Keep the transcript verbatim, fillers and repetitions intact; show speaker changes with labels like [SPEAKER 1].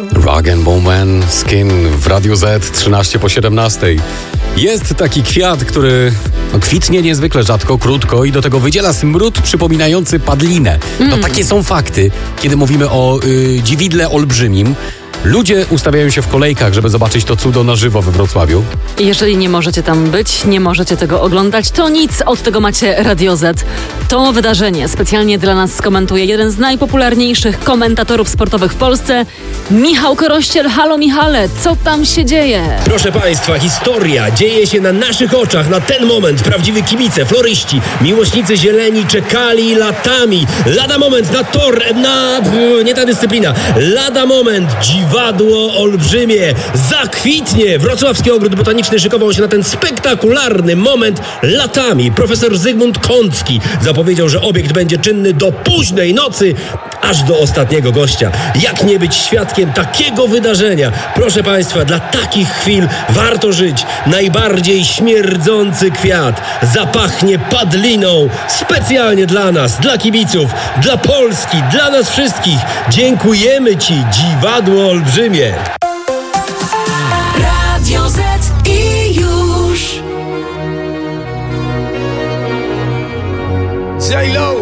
[SPEAKER 1] Rag and Bone Skin w Radiu Z trzynaście po siedemnastej. Jest taki kwiat, który no, kwitnie niezwykle rzadko, krótko i do tego wydziela smród przypominający padlinę.
[SPEAKER 2] Mm.
[SPEAKER 1] To takie są fakty, kiedy mówimy o y, dziwidle olbrzymim. Ludzie ustawiają się w kolejkach, żeby zobaczyć to cudo na żywo we Wrocławiu.
[SPEAKER 2] Jeżeli nie możecie tam być, nie możecie tego oglądać, to nic, od tego macie Radio Z. To wydarzenie specjalnie dla nas skomentuje jeden z najpopularniejszych komentatorów sportowych w Polsce, Michał Korościel. Halo Michale, co tam się dzieje?
[SPEAKER 3] Proszę Państwa, historia dzieje się na naszych oczach. Na ten moment prawdziwi kibice, floryści, miłośnicy zieleni czekali latami. Lada moment na tor, na... nie ta dyscyplina. Lada moment, dziwadło olbrzymie, zakwitnie. Wrocławski Ogród Botaniczny szykował się na ten spektakularny moment latami. Profesor Zygmunt Kącki zapowiedział, że obiekt będzie czynny do późnej nocy, aż do ostatniego gościa. Jak nie być świadkiem takiego wydarzenia? Proszę Państwa, dla takich chwil warto żyć. Najbardziej śmierdzący kwiat zapachnie padliną. Specjalnie dla nas, dla kibiców, dla Polski, dla nas wszystkich. Dziękujemy Ci, dziwadło olbrzymie.
[SPEAKER 4] Radio Z i już.
[SPEAKER 5] J-Lo.